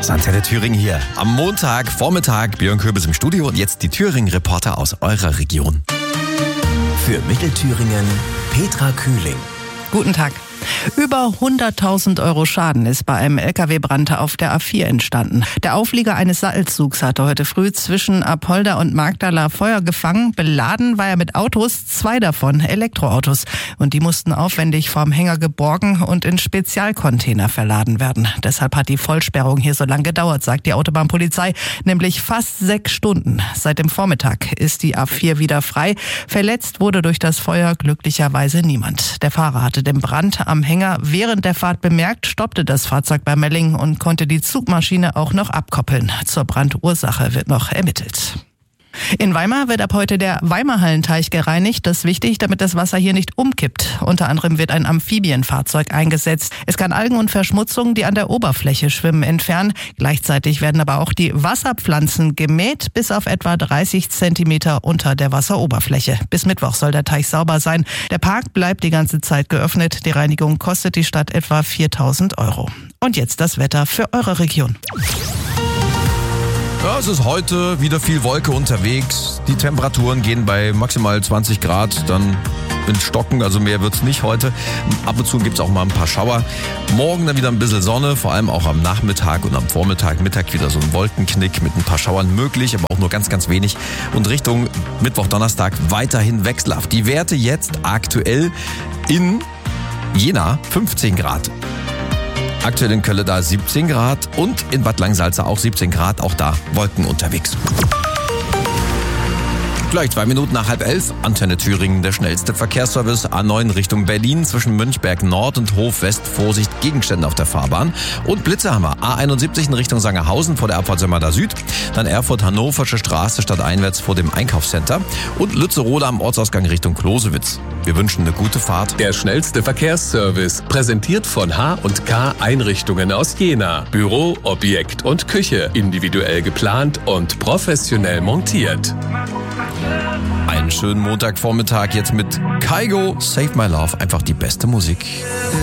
Antenne Thüringen hier. Am Montagvormittag Björn Köbis im Studio und jetzt die Thüringen-Reporter aus eurer Region. Für Mittelthüringen Petra Kühling. Guten Tag. Über 100.000 Euro Schaden ist bei einem LKW-Brand auf der A4 entstanden. Der Auflieger eines Sattelzugs hatte heute früh zwischen Apolda und Magdala Feuer gefangen. Beladen war er mit Autos, 2 davon Elektroautos. Und die mussten aufwendig vom Hänger geborgen und in Spezialcontainer verladen werden. Deshalb hat die Vollsperrung hier so lange gedauert, sagt die Autobahnpolizei, nämlich fast 6 Stunden. Seit dem Vormittag ist die A4 wieder frei. Verletzt wurde durch das Feuer glücklicherweise niemand. Der Fahrer hatte den Brand am Hänger während der Fahrt bemerkt, stoppte das Fahrzeug bei Melling und konnte die Zugmaschine auch noch abkoppeln. Zur Brandursache wird noch ermittelt. In Weimar wird ab heute der Weimarhallenteich gereinigt. Das ist wichtig, damit das Wasser hier nicht umkippt. Unter anderem wird ein Amphibienfahrzeug eingesetzt. Es kann Algen und Verschmutzungen, die an der Oberfläche schwimmen, entfernen. Gleichzeitig werden aber auch die Wasserpflanzen gemäht, bis auf etwa 30 Zentimeter unter der Wasseroberfläche. Bis Mittwoch soll der Teich sauber sein. Der Park bleibt die ganze Zeit geöffnet. Die Reinigung kostet die Stadt etwa 4.000 Euro. Und jetzt das Wetter für eure Region. Ja, es ist heute wieder viel Wolke unterwegs. Die Temperaturen gehen bei maximal 20 Grad dann ins Stocken, also mehr wird's nicht heute. Ab und zu gibt's auch mal ein paar Schauer. Morgen dann wieder ein bisschen Sonne, vor allem auch am Nachmittag und am Vormittag. Mittag wieder so ein Wolkenknick mit ein paar Schauern möglich, aber auch nur ganz, ganz wenig. Und Richtung Mittwoch, Donnerstag weiterhin wechselhaft. Die Werte jetzt aktuell in Jena 15 Grad. Aktuell in Kölle da 17 Grad und in Bad Langsalza auch 17 Grad, auch da Wolken unterwegs. Gleich 2 Minuten nach 10:30, Antenne Thüringen, der schnellste Verkehrsservice. A9 Richtung Berlin zwischen Münchberg Nord und Hof West. Vorsicht, Gegenstände auf der Fahrbahn. Und Blitze haben wir. A71 in Richtung Sangerhausen vor der Abfahrt Sömmerda Süd. Dann Erfurt Hannoversche Straße stadteinwärts vor dem Einkaufscenter. Und Lützeroda am Ortsausgang Richtung Klosewitz. Wir wünschen eine gute Fahrt. Der schnellste Verkehrsservice, präsentiert von H&K Einrichtungen aus Jena. Büro, Objekt und Küche. Individuell geplant und professionell montiert. Einen schönen Montagvormittag jetzt mit Kygo, Save My Love, einfach die beste Musik.